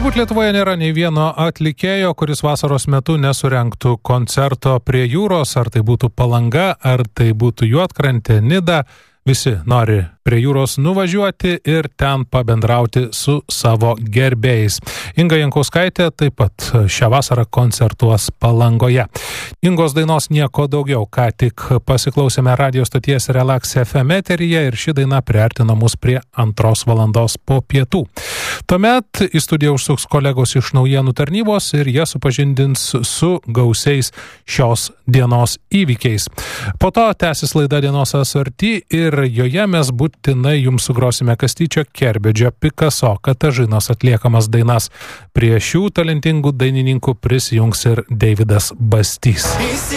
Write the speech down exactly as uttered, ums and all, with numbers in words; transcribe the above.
Turbūt Lietuvoje nėra nei vieno atlikėjo, kuris vasaros metu nesurengtų koncerto prie jūros, ar tai būtų Palanga, ar tai būtų Juodkrantė, Nida. Visi nori prie jūros nuvažiuoti ir ten pabendrauti su savo gerbėjais. Inga Jankauskaitė taip pat šią vasarą koncertuos Palangoje. Ingos dainos Nieko daugiau ką tik pasiklausėme radio stoties Relax F M eteryje ir ši daina priartino mus prie antros valandos po pietų. Tuomet į studiją užsuks kolegos iš naujienų tarnybos ir jie supažindins su gausiais šios dienos įvykiais. Po to tęsis laida Dienos asorti ir joje mes būtinai jums sugrosime Kastyčio Kerbedžio, Picasso, Katažinos atliekamas dainas. Prie šių talentingų dainininkų prisijungs ir Deividas Bastys.